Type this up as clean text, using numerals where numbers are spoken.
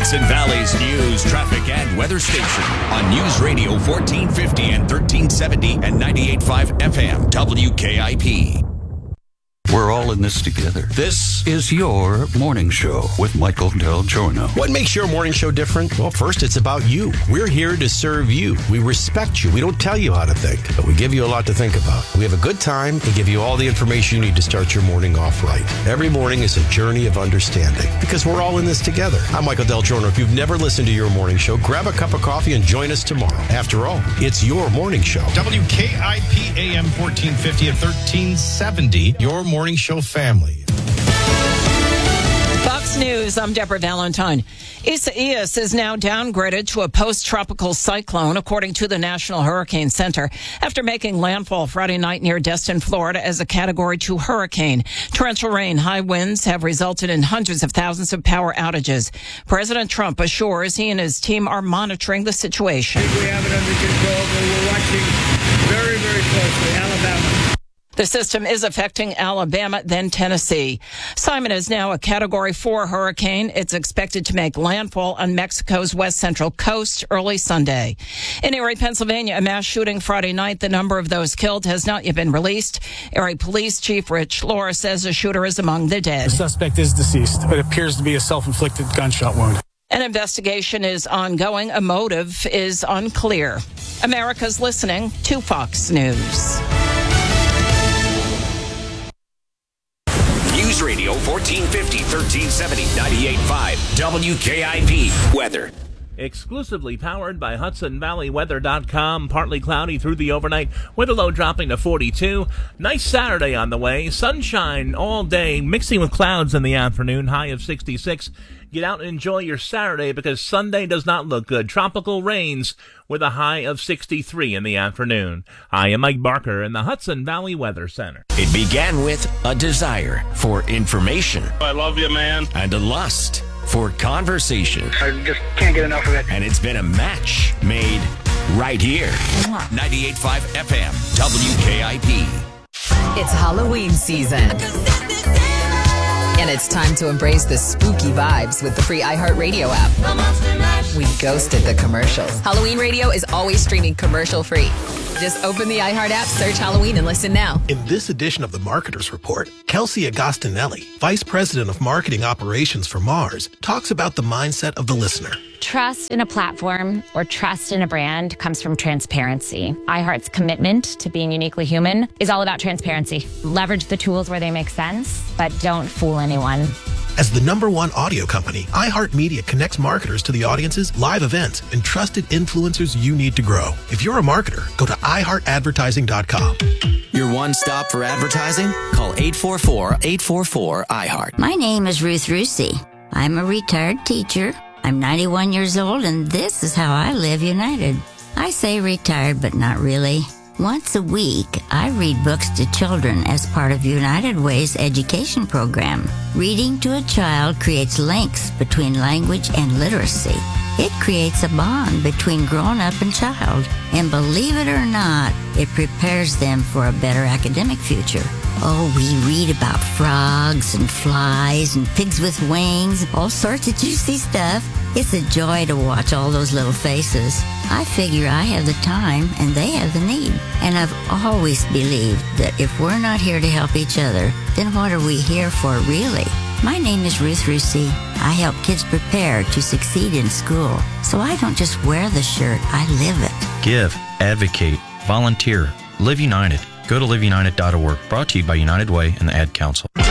Hudson Valley's news, traffic, and weather station on News Radio 1450 and 1370 and 98.5 FM WKIP. We're all in this together. This is your morning show with Michael Del Giorno. What makes your morning show different? Well, first, it's about you. We're here to serve you. We respect you. We don't tell you how to think, but we give you a lot to think about. We have a good time and give you all the information you need to start your morning off right. Every morning is a journey of understanding because we're all in this together. I'm Michael Del Giorno. If you've never listened to your morning show, grab a cup of coffee and join us tomorrow. After all, it's your morning show. WKIP AM 1450 and 1370. Your morning show family. Fox News, I'm Deborah Valentine. Isaias is now downgraded to a post-tropical cyclone, according to the National Hurricane Center, after making landfall Friday night near Destin, Florida, as a Category 2 hurricane. Torrential rain, high winds have resulted in hundreds of thousands of power outages. President Trump assures he and his team are monitoring the situation. I think we have it under control, but we're watching very, very closely. Alabama. The system is affecting Alabama, then Tennessee. Simon is now a Category 4 hurricane. It's expected to make landfall on Mexico's west central coast early Sunday. In Erie, Pennsylvania, a mass shooting Friday night. The number of those killed has not yet been released. Erie Police Chief Rich Lohr says the shooter is among the dead. The suspect is deceased. It appears to be a self-inflicted gunshot wound. An investigation is ongoing. A motive is unclear. America's listening to Fox News. News Radio 1450, 1370, 98.5 WKIP. Weather. Exclusively powered by HudsonValleyWeather.com. Partly cloudy through the overnight with a low dropping to 42. Nice Saturday on the way. Sunshine all day, mixing with clouds in the afternoon. High of 66. Get out and enjoy your Saturday because Sunday does not look good. Tropical rains with a high of 63 in the afternoon. I am Mike Barker in the Hudson Valley Weather Center. It began with a desire for information. I love you, man. And a lust for conversation. I just can't get enough of it. And it's been a match made right here. 98.5 FM WKIP. It's Halloween season. And it's time to embrace the spooky vibes with the free iHeartRadio app. We ghosted the commercials. Halloween radio is always streaming commercial-free. Just open the iHeart app, search Halloween, and listen now. In this edition of the Marketers Report, Kelsey Agostinelli, Vice President of Marketing Operations for Mars, talks about the mindset of the listener. Trust in a platform or trust in a brand comes from transparency. iHeart's commitment to being uniquely human is all about transparency. Leverage the tools where they make sense, but don't fool anyone. As the #1 audio company, iHeartMedia connects marketers to the audiences, live events, and trusted influencers you need to grow. If you're a marketer, go to iHeartAdvertising.com. Your one stop for advertising? Call 844-844-iHeart. My name is Ruth Rusi. I'm a retired teacher. I'm 91 years old, and this is how I live United. I say retired, but not really. Once a week, I read books to children as part of United Way's education program. Reading to a child creates links between language and literacy. It creates a bond between grown-up and child. And believe it or not, it prepares them for a better academic future. Oh, we read about frogs and flies and pigs with wings, all sorts of juicy stuff. It's a joy to watch all those little faces. I figure I have the time and they have the need. And I've always believed that if we're not here to help each other, then what are we here for really? My name is Ruth Rusi. I help kids prepare to succeed in school. So I don't just wear the shirt, I live it. Give, advocate, volunteer, Live United. Go to liveunited.org. Brought to you by United Way and the Ad Council.